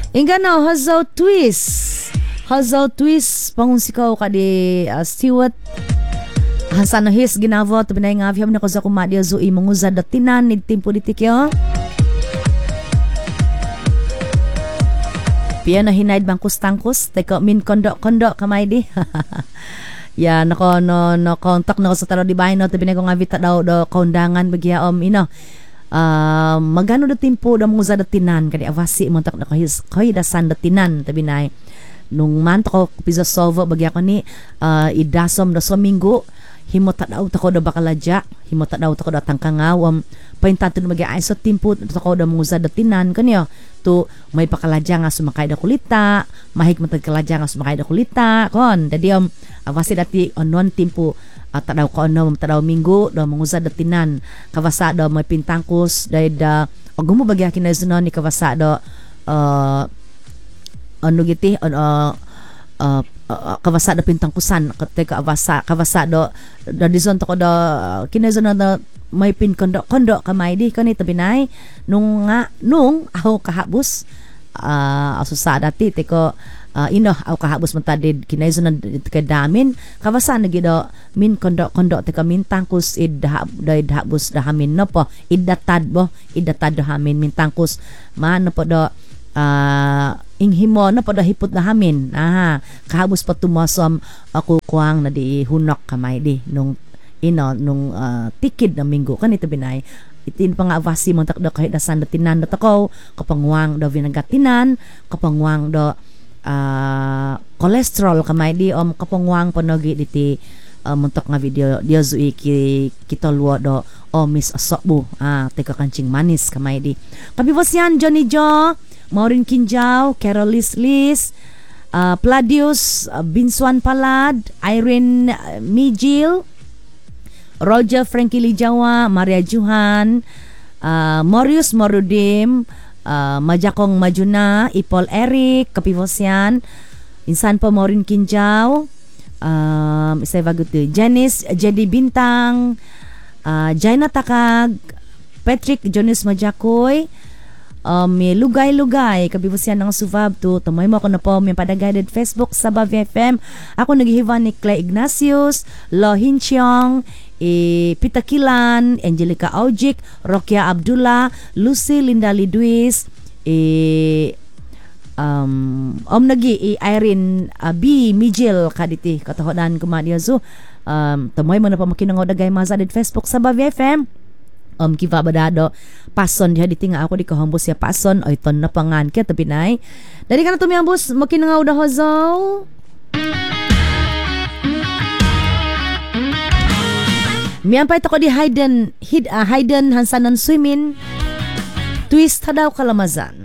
Ingano Hazaw Twist. Hazaw Twist pangusikaw ka di Stewart. Hasan his ginavo to binay nga afyam na ko sa kumadya zo imonguzad datinan ni team politikyo. Piya na hinaid bangkus-tangkus teko min kondo kamay di. Ya nako no contact na ko sa taro di bahay no to binay ko nga vita daw do kaundangan bagya magano do tempo da mong uzad datinan kadi avasi montak na ko his koy da san datinan to binay nung manto ko pizza solve bagya ko ni idasom do minggo himot daw tako da bakaladya himot daw tako da tangkangawam paintanto magi ay so timpo tako da mungusad datinan kanyo to may pakaladya nga sumakay da kulita mahig matag kaladya nga sumakay da kulita kon dadi avasi dati onon timpo tadaw ko ono tadaw minggo da mungusad datinan kawasa da may pintangkus dai da agumo bagya kinaizunon ni kawasa da ano giti kawasa da pintangkusan teka kawasa do dison to ko do kinaizunon da may pin kondo kamay di kanito binay nung ako kahabos asusa dati teko ako kahabos matadid kinaizunon kadamin kawasa na gido min kondo teka min tangkus idhabos da hamin no po idatad do hamin min tangkus man no po do inghimo na pada hipot na hamin kahabos pa tumasom ako kuang na di hunok kamay di nung tikid na minggo kanito binay itin pa nga avasi mo takdo kahit dasan datinan do takaw kapangwang do vinagatinan kapangwang do cholesterol kamay di kapangwang panogi diti muntok nga video dia zui kitolwo do miss asobu teka kancing manis kamay di kabibos yan Johnny Jo Maureen Kinjaw, Carol Liz, Pladius, Binswan Palad, Irene Mijil, Roger Frankie Lijawa, Maria Juhan, Morius Morudim, Majakong Majuna, Ipol Eric, Kapivosyan, Insan po Maureen Kinjaw, isay bagot Janice Jedi Bintang, Jaina Takag, Patrick Jonas Majakoy, may lugay-lugay kabibusyan ng Suvab to tumoy mo ako na po may padagayad Facebook sa Bav FM ako naghihivan ni Clay Ignatius Lo Hinchiong Pitakilan Angelica Aujik Rokia Abdullah Lucy Linda Lidwis nagi Irene B Mijil kaditi katahodan kumadya so tumoy mo na po makinangaw dagay mazadid Facebook sa Bav FM kiva badado pason diha ditinga ako di kahambos ya pason oy ton na pangan kaya tabinay dari kana tumiambos makinangaw da hozo miampay to ko di Hayden Hansanan Swimming twist hadaw kalamazan